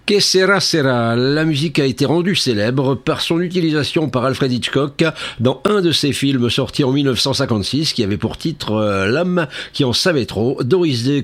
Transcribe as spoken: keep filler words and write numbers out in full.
Que sera sera, la musique a été rendue célèbre par son utilisation par Alfred Hitchcock dans un de ses films sortis en mille neuf cent cinquante-six qui avait pour titre euh, L'homme qui en savait trop. Doris Day